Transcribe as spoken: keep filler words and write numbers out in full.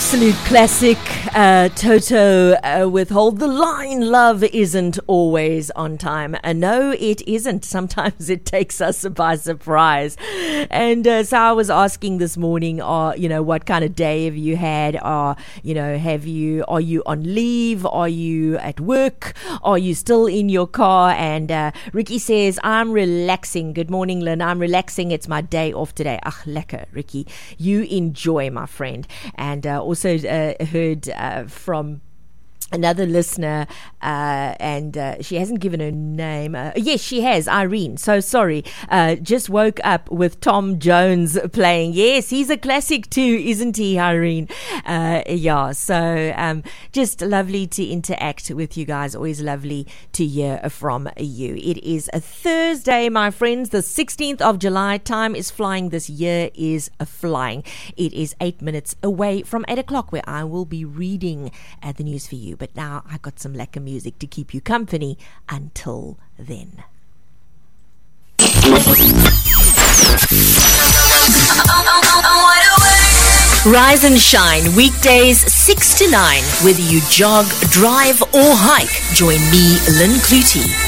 absolute classic, uh, Toto uh, with Hold the Line. Love isn't always on time. Uh, no, it isn't. Sometimes it takes us by surprise. And uh, so I was asking this morning, uh, you know, what kind of day have you had? Or, you know, have you, are you on leave? Are you at work? Are you still in your car? And uh, Ricky says, I'm relaxing. Good morning, Lynn. I'm relaxing. It's my day off today. Ach, lekker, Ricky. You enjoy, my friend. And uh, also uh, heard uh, from another listener, uh, and uh, she hasn't given her name. Uh, yes, she has, Irene. So sorry. Uh, just woke up with Tom Jones playing. Yes, he's a classic too, isn't he, Irene? Uh, yeah, so um, just lovely to interact with you guys. Always lovely to hear from you. It is a Thursday, my friends, the sixteenth of July. Time is flying. This year is a flying. It is eight minutes away from eight o'clock, where I will be reading uh, the news for you. But now I got some lekker music to keep you company until then. Rise and shine weekdays six to nine. Whether you jog, drive or hike, join me, Lynn Clutie,